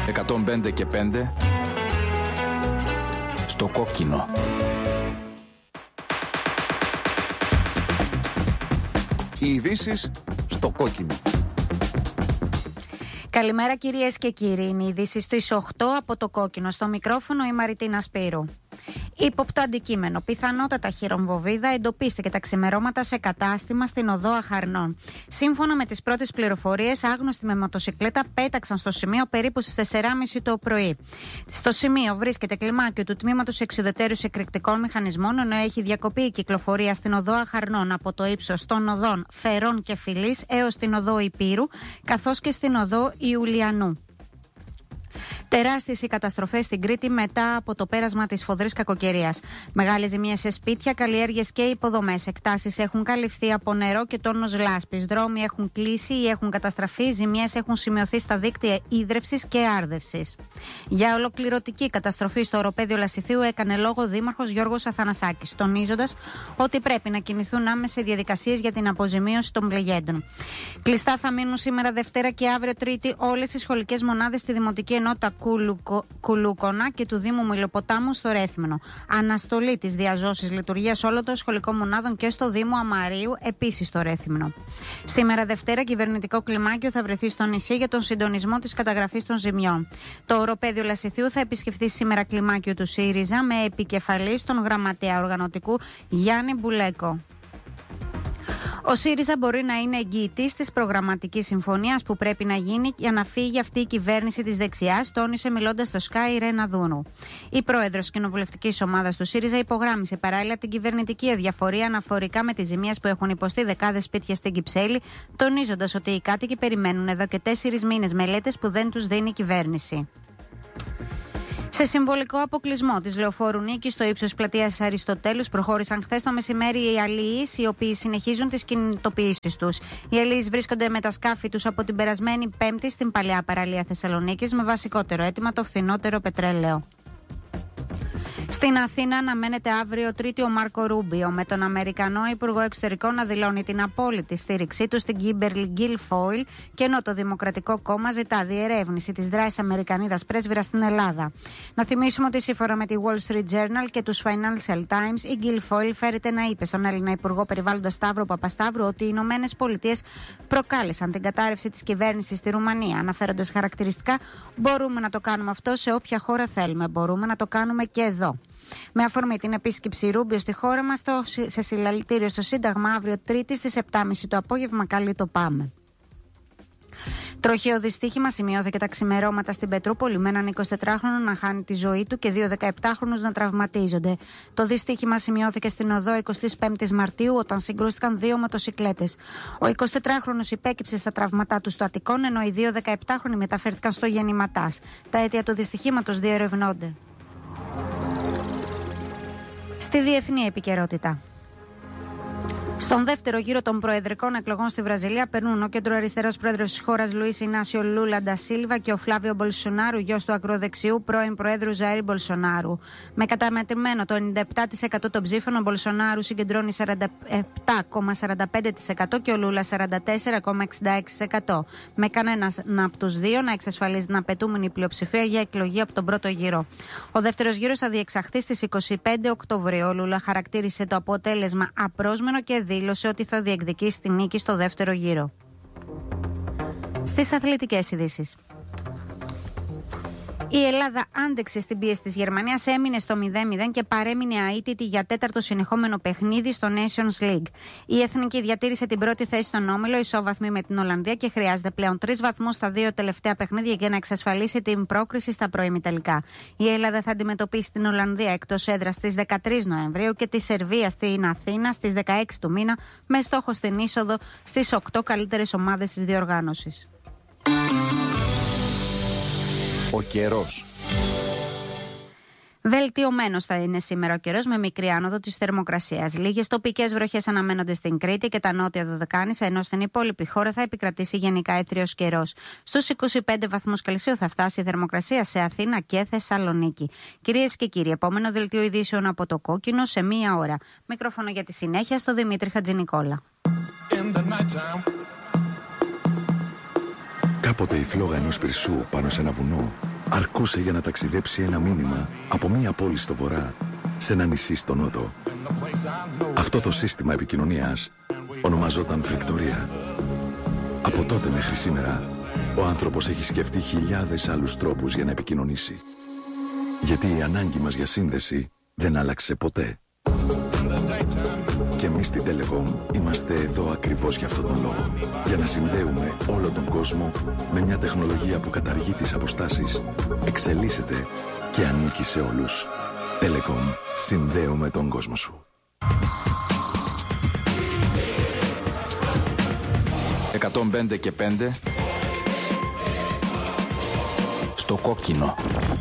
105 και 5 στο κόκκινο. Οι ειδήσεις στο κόκκινο. Καλημέρα κυρίες και κύριοι. Είναι οι ειδήσεις στις 8 από το κόκκινο. Στο μικρόφωνο η Μαριτίνα Σπύρου. Ύποπτο αντικείμενο. Πιθανότατα χειρομβοβίδα εντοπίστηκε τα ξημερώματα σε κατάστημα στην οδό Αχαρνών. Σύμφωνα με τις πρώτες πληροφορίες, άγνωστοι με μοτοσικλέτα πέταξαν στο σημείο περίπου στις 4.30 το πρωί. Στο σημείο βρίσκεται κλιμάκιο του τμήματος εξουδετέρους εκρηκτικών μηχανισμών, ενώ έχει διακοπεί η κυκλοφορία στην οδό Αχαρνών από το ύψος των οδών Φερών και Φιλής έως την οδό Υπήρου, καθώς και στην οδό Ιουλιανού. Τεράστιες οι καταστροφές στην Κρήτη μετά από το πέρασμα της φοδρής κακοκαιρίας. Μεγάλες ζημιές σε σπίτια, καλλιέργειες και υποδομές. Εκτάσεις έχουν καλυφθεί από νερό και τόνος λάσπης. Δρόμοι έχουν κλείσει ή έχουν καταστραφεί. Ζημιές έχουν σημειωθεί στα δίκτυα ίδρευσης και άρδευσης. Για ολοκληρωτική καταστροφή στο οροπέδιο Λασιθίου έκανε λόγο ο Δήμαρχος Γιώργος Αθανασάκης, τονίζοντας ότι πρέπει να κινηθούν άμεσα οι διαδικασίες για την αποζημίωση των πληγέντων. Κλειστά θα μείνουν σήμερα Δευτέρα και αύριο Τρίτη όλες οι σχολικές μονάδες στη Δημοτική Ενότητα Κουλούκονα και του Δήμου Μιλοποτάμου στο Ρέθυμνο. Αναστολή της διαζώσης λειτουργίας όλων των σχολικών μονάδων και στο Δήμο Αμαρίου, επίσης στο Ρέθυμνο. Σήμερα Δευτέρα, κυβερνητικό κλιμάκιο θα βρεθεί στο νησί για τον συντονισμό της καταγραφής των ζημιών. Το οροπέδιο Λασιθίου θα επισκεφθεί σήμερα κλιμάκιο του ΣΥΡΙΖΑ με επικεφαλής τον γραμματέα οργανωτικού Γιάννη Μπουλέκο. Ο ΣΥΡΙΖΑ μπορεί να είναι εγγυητής της προγραμματικής συμφωνίας που πρέπει να γίνει για να φύγει αυτή η κυβέρνηση της δεξιάς, τόνισε μιλώντας στο Sky η Ρένα Δούνου. Η πρόεδρος κοινοβουλευτικής ομάδας του ΣΥΡΙΖΑ υπογράμμισε παράλληλα την κυβερνητική αδιαφορία αναφορικά με τις ζημίες που έχουν υποστεί δεκάδες σπίτια στην Κυψέλη, τονίζοντας ότι οι κάτοικοι περιμένουν εδώ και 4 μήνες μελέτες που δεν τους δίνει η κυβέρνηση. Σε συμβολικό αποκλεισμό της Λεωφόρου Νίκης στο ύψος πλατείας Αριστοτέλους προχώρησαν χθες το μεσημέρι οι αλιείς, οι οποίοι συνεχίζουν τις κινητοποιήσεις τους. Οι αλιείς βρίσκονται με τα σκάφη τους από την περασμένη Πέμπτη στην παλαιά παραλία Θεσσαλονίκης με βασικότερο αίτημα το φθηνότερο πετρέλαιο. Στην Αθήνα αναμένεται αύριο Τρίτη ο Μάρκο Ρούμπιο, με τον Αμερικανό Υπουργό Εξωτερικών να δηλώνει την απόλυτη στήριξή του στην Κίμπερλι Γκίλφόιλ, και ενώ το Δημοκρατικό Κόμμα ζητά διερεύνηση της δράσης Αμερικανίδας πρέσβυρας στην Ελλάδα. Να θυμίσουμε ότι σύμφωνα με τη Wall Street Journal και τους Financial Times, η Γκίλφόιλ φέρεται να είπε στον Έλληνα Υπουργό Περιβάλλοντος Σταύρο Παπασταύρου ότι οι Ηνωμένες Πολιτείες προκάλεσαν την κατάρρευση της κυβέρνησης στη Ρουμανία, αναφέροντας χαρακτηριστικά: μπορούμε να το κάνουμε αυτό σε όποια χώρα θέλουμε, μπορούμε να το κάνουμε και εδώ. Με αφορμή την επίσκεψη Ρούμπιο στη χώρα μας, σε συλλαλητήριο στο Σύνταγμα αύριο Τρίτη στις 7.30 το απόγευμα, καλή το πάμε. Τροχαίο δυστύχημα σημειώθηκε τα ξημερώματα στην Πετρούπολη με έναν 24χρονο να χάνει τη ζωή του και 2 17χρονους να τραυματίζονται. Το δυστύχημα σημειώθηκε στην οδό 25 Μαρτίου όταν συγκρούστηκαν 2 μοτοσικλέτες. Ο 24χρονος υπέκυψε στα τραύματά του στο Αττικόν, ενώ οι 2 17χρονοι μεταφέρθηκαν στο Γεννηματάς. Τα αίτια του δυστυχήματος διερευνώνται. Στη διεθνή επικαιρότητα. Στον δεύτερο γύρο των προεδρικών εκλογών στη Βραζιλία περνούν ο κεντροαριστερός πρόεδρος της χώρας Λουίς Ινάσιο Λούλα ντα Σίλβα και ο Φλάβιο Μπολσονάρου, γιος του ακροδεξιού πρώην προέδρου Ζαΐρ Μπολσονάρου. Με καταμετρημένο το 97% των ψήφων, ο Μπολσονάρου συγκεντρώνει 47,45% και ο Λούλα 44,66%. Με κανέναν από τους δύο να εξασφαλίζει την απαιτούμενη πλειοψηφία για εκλογή από τον πρώτο γύρο. Ο δεύτερος γύρος θα διεξαχθεί στις 25 Οκτωβρίου. Ο Λούλα χαρακτήρισε το αποτέλεσμα απρόσμενο και δήλωσε ότι θα διεκδικήσει τη νίκη στο δεύτερο γύρο. Στις αθλητικές ειδήσεις. Η Ελλάδα άντεξε στην πίεση της Γερμανίας, έμεινε στο 0-0 και παρέμεινε αίτητη για 4ο συνεχόμενο παιχνίδι στο Nations League. Η Εθνική διατήρησε την πρώτη θέση στον όμιλο, ισόβαθμη με την Ολλανδία, και χρειάζεται πλέον 3 βαθμούς στα 2 τελευταία παιχνίδια για να εξασφαλίσει την πρόκριση στα προημιτελικά. Η Ελλάδα θα αντιμετωπίσει την Ολλανδία εκτός έδρας στις 13 Νοεμβρίου και τη Σερβία στην Αθήνα στις 16 του μήνα, με στόχο στην είσοδο στις 8 καλύτερες ομάδες της διοργάνωσης. Ο καιρός. Βελτιωμένος θα είναι σήμερα ο καιρός, με μικρή άνοδο της θερμοκρασίας. Λίγες τοπικές βροχές αναμένονται στην Κρήτη και τα νότια Δωδεκάνησα, ενώ στην υπόλοιπη χώρα θα επικρατήσει γενικά έθριος καιρός. Στους 25 βαθμούς Κελσίου θα φτάσει η θερμοκρασία σε Αθήνα και Θεσσαλονίκη. Κυρίες και κύριοι, επόμενο δελτίο ειδήσεων από το κόκκινο σε 1 ώρα. Μικρόφωνο για τη συνέχεια στο Δημήτρη Χατζηνικόλα. Κάποτε η φλόγα ενός πυρσού πάνω σε ένα βουνό αρκούσε για να ταξιδέψει ένα μήνυμα από μία πόλη στο βορρά σε ένα νησί στο νότο. Αυτό το σύστημα επικοινωνίας ονομαζόταν φρικτορία. Από τότε μέχρι σήμερα, ο άνθρωπος έχει σκεφτεί χιλιάδες άλλους τρόπους για να επικοινωνήσει. Γιατί η ανάγκη μας για σύνδεση δεν άλλαξε ποτέ. Και εμείς στην Telecom είμαστε εδώ ακριβώς για αυτόν τον λόγο. Για να συνδέουμε όλο τον κόσμο με μια τεχνολογία που καταργεί τις αποστάσεις, εξελίσσεται και ανήκει σε όλους. Telecom. Συνδέουμε τον κόσμο σου. 105 και 5 στο κόκκινο.